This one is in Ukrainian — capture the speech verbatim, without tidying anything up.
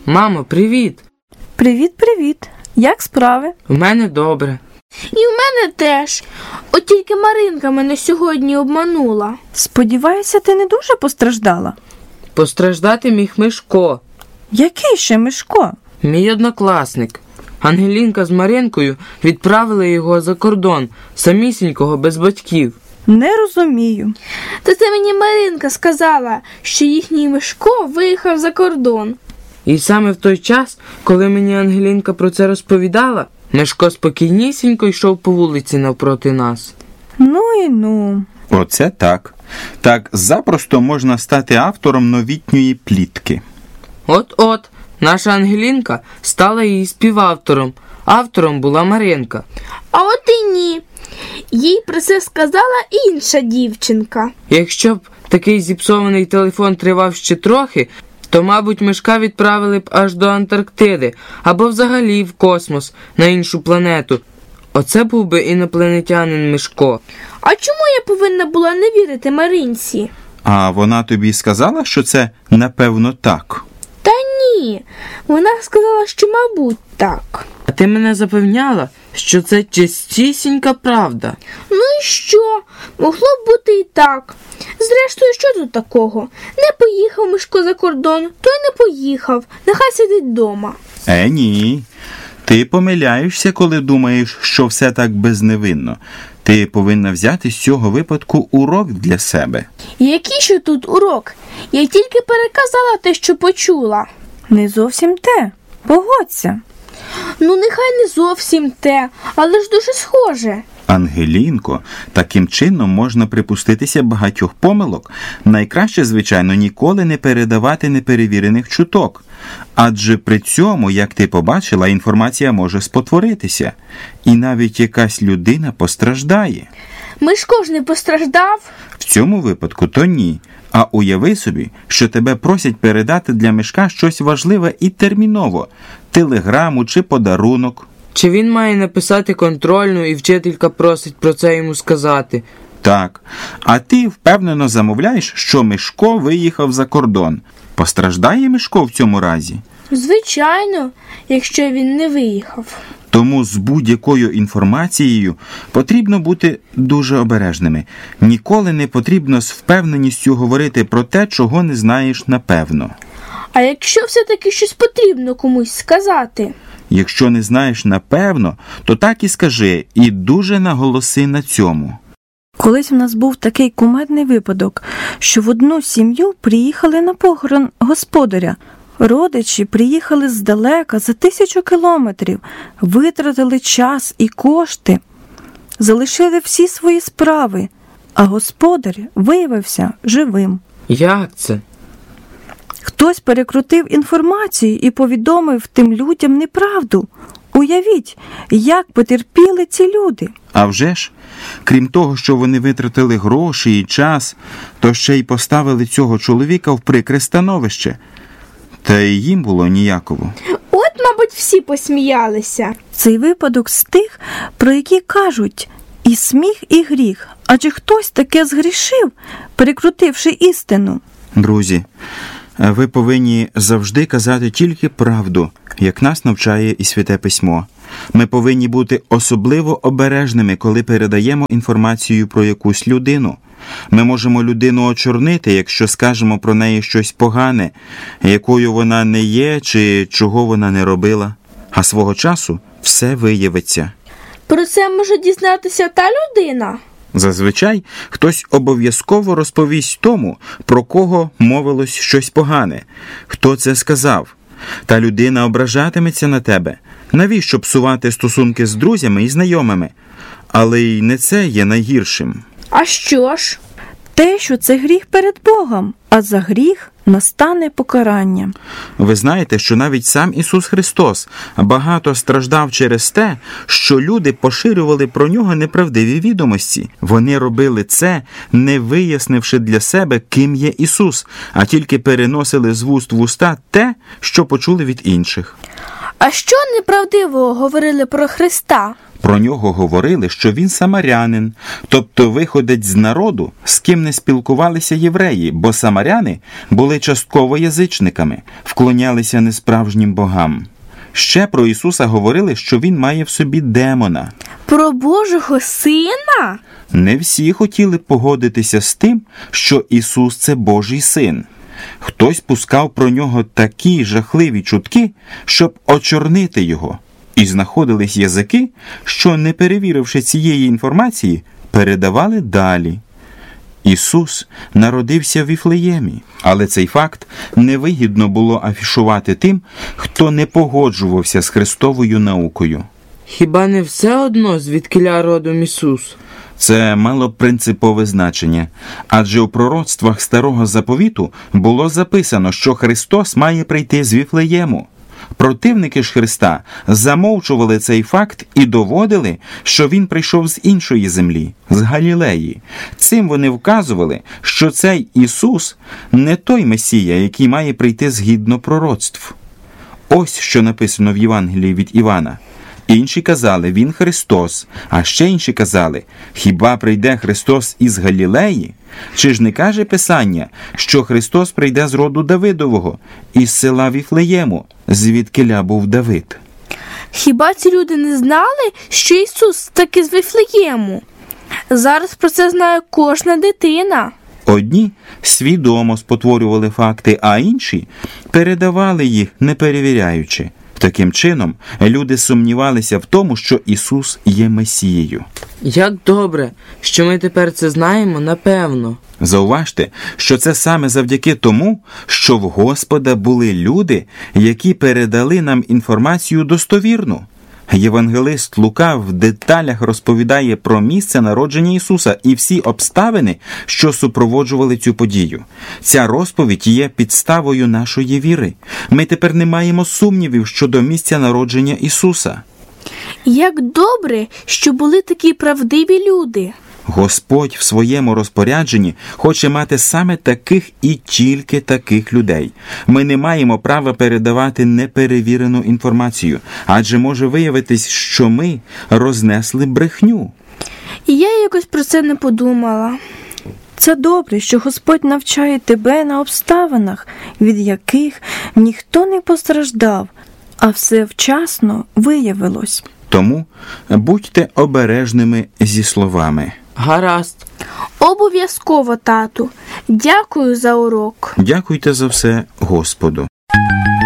Мамо, привіт! Привіт-привіт! Як справи? У мене добре. І в мене теж. От тільки Маринка мене сьогодні обманула. Сподіваюся, ти не дуже постраждала? Постраждати міг Мишко, Який ще Мишко? мій однокласник. Ангелінка з Маринкою відправили його за кордон, самісінького без батьків. Не розумію. Та це мені Маринка сказала, що їхній Мишко виїхав за кордон. І саме в той час, коли мені Ангелінка про це розповідала, Мишко спокійнісінько йшов по вулиці навпроти нас. Ну і ну. Оце так. Так запросто можна стати автором новітньої плітки. От-от, наша Ангелінка стала її співавтором. Автором була Маринка. А от і ні. Їй про це сказала інша дівчинка. Якщо б такий зіпсований телефон тривав ще трохи, то, мабуть, Мишка відправили б аж до Антарктиди, або взагалі в космос, на іншу планету. Оце був би інопланетянин Мишко. А чому я повинна була не вірити Маринці? А вона тобі сказала, що це напевно так? Та ні. Вона сказала, що, мабуть, так. А ти мене запевняла, що це чистісінька правда. Ну і що? Могло б бути і так. Зрештою, що тут такого? Не поїхав Мишко за кордон, то й не поїхав. Нехай сидить вдома. Е, ні. Ти помиляєшся, коли думаєш, що все так безневинно. Ти повинна взяти з цього випадку урок для себе. Який ще тут урок? Я тільки переказала те, що почула. Не зовсім те. Погодься. Ну, нехай не зовсім те, але ж дуже схоже. Ангелінко, таким чином можна припуститися багатьох помилок. Найкраще, звичайно, ніколи не передавати неперевірених чуток. Адже при цьому, як ти побачила, інформація може спотворитися. І навіть якась людина постраждає. Мишко ж не постраждав. В цьому випадку то ні. А уяви собі, що тебе просять передати для Мишка щось важливе і терміново. Телеграму чи подарунок. Чи він має написати контрольну і вчителька просить про це йому сказати? Так. А ти впевнено замовляєш, що Мишко виїхав за кордон. Постраждає Мишко в цьому разі? Звичайно, якщо він не виїхав. Тому з будь-якою інформацією потрібно бути дуже обережними. Ніколи не потрібно з впевненістю говорити про те, чого не знаєш напевно. А якщо все-таки щось потрібно комусь сказати? Якщо не знаєш напевно, то так і скажи, і дуже наголоси на цьому. Колись у нас був такий кумедний випадок, що в одну сім'ю приїхали на похорон господаря. Родичі приїхали здалека за тисячу кілометрів, витратили час і кошти, залишили всі свої справи, а господар виявився живим. Як це? Хтось перекрутив інформацію і повідомив тим людям неправду. Уявіть, як потерпіли ці люди. А вже ж, крім того, що вони витратили гроші і час, то ще й поставили цього чоловіка в прикре становище. Та й їм було ніяково. От, мабуть, всі посміялися. Цей випадок з тих, про які кажуть і сміх, і гріх. Адже хтось таке згрішив, перекрутивши істину. Друзі, ви повинні завжди казати тільки правду, як нас навчає і Святе Письмо. Ми повинні бути особливо обережними, коли передаємо інформацію про якусь людину. Ми можемо людину очорнити, якщо скажемо про неї щось погане, якою вона не є чи чого вона не робила. А свого часу все виявиться. Про це може дізнатися та людина? Зазвичай хтось обов'язково розповість тому, про кого мовилось щось погане. Хто це сказав? Та людина ображатиметься на тебе. Навіщо псувати стосунки з друзями і знайомими? Але й не це є найгіршим. А що ж? Те, що це гріх перед Богом, а за гріх настане покарання. Ви знаєте, що навіть сам Ісус Христос багато страждав через те, що люди поширювали про нього неправдиві відомості. Вони робили це, не вияснивши для себе, ким є Ісус, а тільки переносили з вуст в уста те, що почули від інших. А що неправдивого говорили про Христа? Про нього говорили, що він самарянин, тобто виходить з народу, з ким не спілкувалися євреї, бо самаряни були частково язичниками, вклонялися несправжнім богам. Ще про Ісуса говорили, що він має в собі демона. Про Божого Сина? Не всі хотіли погодитися з тим, що Ісус – це Божий Син. Хтось пускав про нього такі жахливі чутки, щоб очорнити його. І знаходились язики, що, не перевіривши цієї інформації, передавали далі. Ісус народився в Віфлеємі, але цей факт невигідно було афішувати тим, хто не погоджувався з Христовою наукою. Хіба не все одно, звідкиля родом Ісус? Це мало принципове значення, адже у пророцтвах Старого Заповіту було записано, що Христос має прийти з Віфлеєму. Противники ж Христа замовчували цей факт і доводили, що він прийшов з іншої землі, з Галілеї. Цим вони вказували, що цей Ісус не той Месія, який має прийти згідно пророцтв. Ось що написано в Євангелії від Івана. Інші казали, він Христос, а ще інші казали, хіба прийде Христос із Галілеї? Чи ж не каже Писання, що Христос прийде з роду Давидового, із села Віфлеєму, звідкиля був Давид? Хіба ці люди не знали, що Ісус таки з Віфлеєму? Зараз про це знає кожна дитина. Одні свідомо спотворювали факти, а інші передавали їх, не перевіряючи. Таким чином, люди сумнівалися в тому, що Ісус є Месією. Як добре, що ми тепер це знаємо, напевно. Зауважте, що це саме завдяки тому, що в Господа були люди, які передали нам інформацію достовірну. Євангелист Лука в деталях розповідає про місце народження Ісуса і всі обставини, що супроводжували цю подію. Ця розповідь є підставою нашої віри. Ми тепер не маємо сумнівів щодо місця народження Ісуса. Як добре, що були такі правдиві люди. Господь в своєму розпорядженні хоче мати саме таких і тільки таких людей. Ми не маємо права передавати неперевірену інформацію, адже може виявитись, що ми рознесли брехню. І я якось про це не подумала. Це добре, що Господь навчає тебе на обставинах, від яких ніхто не постраждав, а все вчасно виявилось. Тому будьте обережними зі словами. Гаразд. Обов'язково, тату. Дякую за урок. Дякуйте за все Господу.